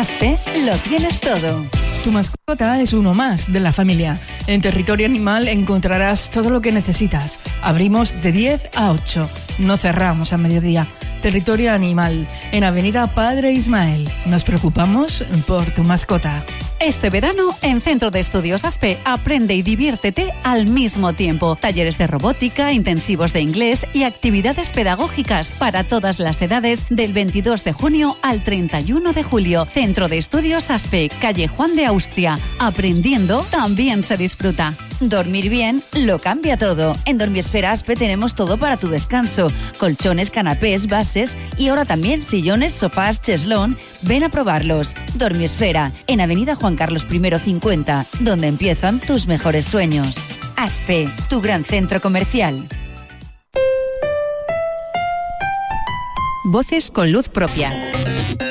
Aspe lo tienes todo. Tu mascota es uno más de la familia. En Territorio Animal encontrarás todo lo que necesitas. Abrimos de 10 a 8. No cerramos a mediodía. Territorio Animal, en Avenida Padre Ismael. Nos preocupamos por tu mascota. Este verano, en Centro de Estudios Aspe, aprende y diviértete al mismo tiempo. Talleres de robótica, intensivos de inglés y actividades pedagógicas para todas las edades del 22 de junio al 31 de julio. Centro de Estudios Aspe, calle Juan de Austria. Aprendiendo también se disfruta. Dormir bien lo cambia todo. En Dormiesfera Aspe tenemos todo para tu descanso. Colchones, canapés, bases y ahora también sillones, sofás, cheslón. Ven a probarlos. Dormiesfera, en Avenida Juan Carlos I 50, donde empiezan tus mejores sueños. Aspe, tu gran centro comercial. Voces con luz propia.